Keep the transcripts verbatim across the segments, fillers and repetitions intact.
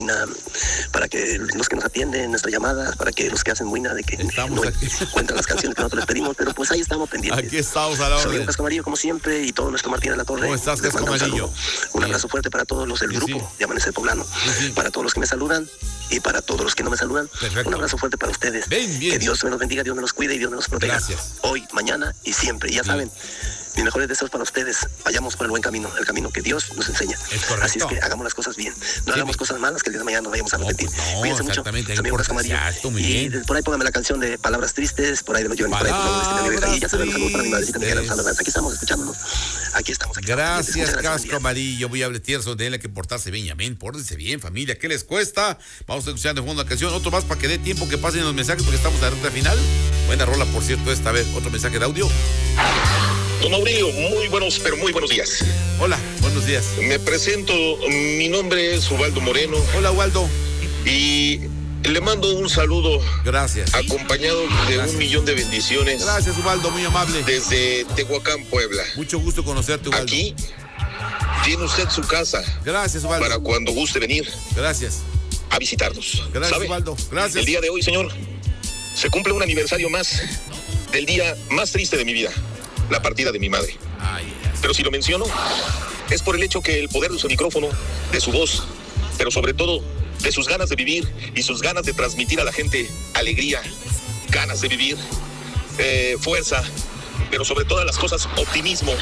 para que los que nos atienden nuestras llamadas, para que los que hacen buena de que estamos no aquí. cuentan las canciones que nosotros les pedimos, pero pues ahí estamos pendientes. Aquí estamos a la orden. Soy Casco Amarillo como siempre y todo nuestro Martín de la Torre. ¿Cómo estás, Casco Amarillo? Un, un abrazo fuerte para todos los del sí, grupo sí. de Amanecer Poblano, sí, sí. para todos los que me saludan y para todos los que no me saludan. Perfecto. Un abrazo fuerte para ustedes. Bien, bien. Que Dios me los bendiga, Dios me los cuide y Dios me los proteja. Gracias. Hoy, mañana y siempre. Y ya sí. saben, mis mejores deseos para ustedes. Vayamos por el buen camino, el camino que Dios nos enseña. Es correcto. Así es que hagamos las cosas bien. No sí, hagamos me... cosas malas que el día de mañana nos vayamos a arrepentir. No, pues no, Cuídense mucho. exactamente. Amigo Casco Amarillo. Exacto, muy y bien. por ahí póngame la canción de Palabras Tristes, por ahí de los Johnny. Palabras y ya saben, saludos para mi madrecita Miguel tristes. Alejandro. Aquí estamos escuchándonos. Aquí estamos. Aquí Gracias, estamos. Casco Amarillo. Voy a hablar tierzo de él, hay que portarse bien, amén. Pórtense bien, familia. ¿Qué les cuesta? Vamos a escuchar de fondo la canción. Otro más para que dé tiempo que pasen los mensajes porque estamos a la recta final. Buena rola, por cierto, esta vez. Otro mensaje de audio. Don Aurelio, muy buenos, pero muy buenos días. Hola, buenos días. Me presento, mi nombre es Ubaldo Moreno. Hola, Waldo. Y le mando un saludo. Gracias. Acompañado de Gracias. un millón de bendiciones. Gracias, Ubaldo, muy amable. Desde Tehuacán, Puebla. Mucho gusto conocerte, Ubaldo. Aquí tiene usted su casa. Gracias, Ubaldo. Para cuando guste venir. Gracias. A visitarnos. Gracias, ¿Sabe? Ubaldo. Gracias. El día de hoy, señor, se cumple un aniversario más del día más triste de mi vida. La partida de mi madre. Ay, yes. Pero si lo menciono, es por el hecho que el poder de su micrófono, de su voz, pero sobre todo de sus ganas de vivir y sus ganas de transmitir a la gente alegría, ganas de vivir, eh, fuerza, pero sobre todas las cosas, optimismo.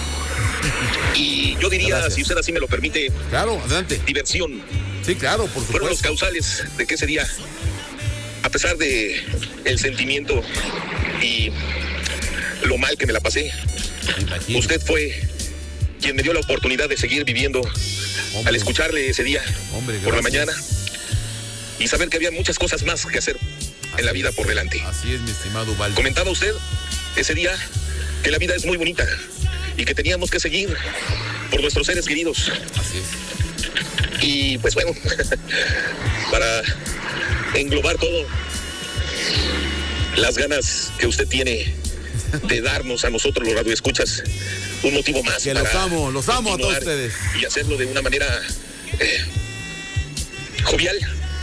Y yo diría, Gracias. si usted así me lo permite, claro, adelante. Diversión. Sí, claro, por supuesto. Fueron los causales de que ese día, a pesar de el sentimiento y lo mal que me la pasé, Imagínate. usted fue quien me dio la oportunidad de seguir viviendo. Hombre. Al escucharle ese día Hombre, por la mañana y saber que había muchas cosas más que hacer así en la vida por delante. Así es, mi estimado Ubaldo. Comentaba usted ese día que la vida es muy bonita y que teníamos que seguir por nuestros seres queridos. Así es. Y pues bueno, para englobar todo, las ganas que usted tiene de darnos a nosotros los radioescuchas un motivo más. Que para los amo, los amo a todos ustedes. Y hacerlo de una manera eh, jovial.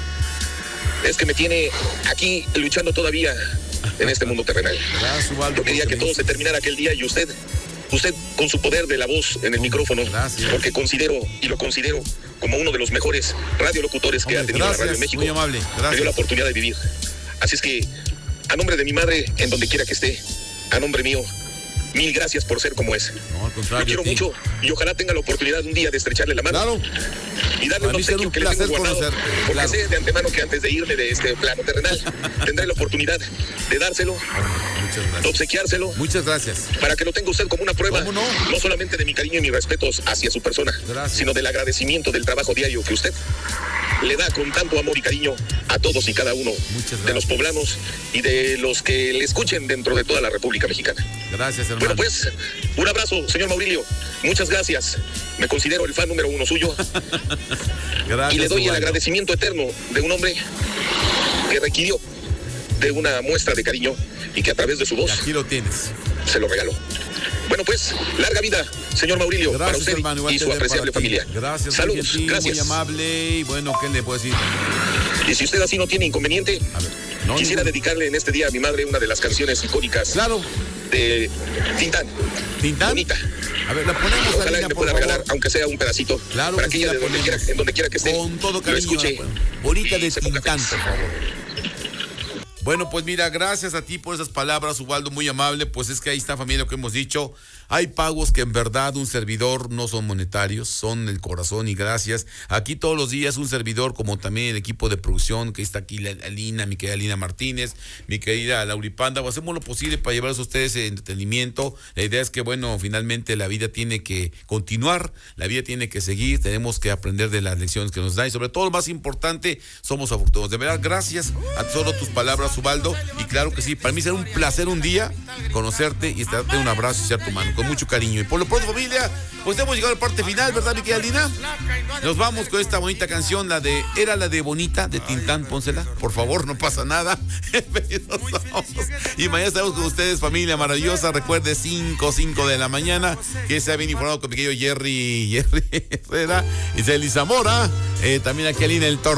Es que me tiene aquí luchando todavía en este mundo terrenal. Gracias, Ubaldo, yo quería que todo se terminara aquel día y usted, usted con su poder de la voz en el micrófono, Gracias. porque considero y lo considero como uno de los mejores radiolocutores que Hombre, ha tenido gracias, la radio en México. Muy amable. Gracias. Me dio la oportunidad de vivir. Así es que, a nombre de mi madre, en donde quiera que esté, a nombre mío, mil gracias por ser como es. No, al contrario. Lo quiero sí. mucho y ojalá tenga la oportunidad un día de estrecharle la mano. Claro. Y darle un obsequio un que le tengo guardado. Porque claro. sé de antemano que antes de irme de este plano terrenal, tendré la oportunidad de dárselo, Muchas gracias. de obsequiárselo. Muchas gracias. Para que lo tenga usted como una prueba, ¿Cómo no? no solamente de mi cariño y mis respetos hacia su persona, Gracias. sino del agradecimiento del trabajo diario que usted le da con tanto amor y cariño a todos y cada uno de los poblanos y de los que le escuchen dentro de toda la República Mexicana. Gracias, hermano. Bueno, pues, un abrazo, señor Maurilio. Muchas gracias. Me considero el fan número uno suyo. Gracias, y le doy Ubaldo. el agradecimiento eterno de un hombre que requirió de una muestra de cariño y que a través de su voz y aquí lo tienes. se lo regaló. Bueno, pues, larga vida, señor Maurilio, Gracias, para usted hermano, y su apreciable familia. Gracias, saludos, muy gentil, gracias. Muy amable y bueno, ¿qué le puedo decir? Y si usted así no tiene inconveniente, A ver, no, quisiera no, dedicarle en este día a mi madre una de las canciones icónicas Claro. de Tintán. ¿Tintán? Bonita. A ver, la ponemos, Ojalá Alina, me por pueda favor. regalar, aunque sea un pedacito, Claro para que que sí, ella la de donde quiera, ponemos. en donde quiera que esté, Con todo lo cariño. escuche. Bonita de y se ponga Tintán, feliz. por favor. Bueno, pues mira, gracias a ti por esas palabras, Ubaldo, muy amable. Pues es que ahí está, familia, lo que hemos dicho. Hay pagos que en verdad un servidor no son monetarios, son el corazón y gracias. Aquí todos los días un servidor, como también el equipo de producción, que está aquí, la Alina, mi querida Alina Martínez, mi querida Lauripanda, pues hacemos lo posible para llevarles a ustedes el entretenimiento. La idea es que, bueno, finalmente la vida tiene que continuar, la vida tiene que seguir, tenemos que aprender de las lecciones que nos da y sobre todo lo más importante, somos afortunados. De verdad, gracias a todas tus palabras, Ubaldo, y claro que sí, para mí será un placer un día conocerte y darte un abrazo y ser tu mano, con mucho cariño. Y por lo pronto, familia, pues hemos llegado a la parte final, ¿verdad, mi querida Alina? Nos vamos con esta bonita canción, la de Era la de Bonita, de Tintán, pónsela, por favor, no pasa nada. Y mañana estaremos con ustedes, familia maravillosa. Recuerde, cinco, cinco de la mañana, que se ha bien informado con mi querido Jerry, Jerry Herrera y Celi Zamora, eh, también aquí Alina el Toro.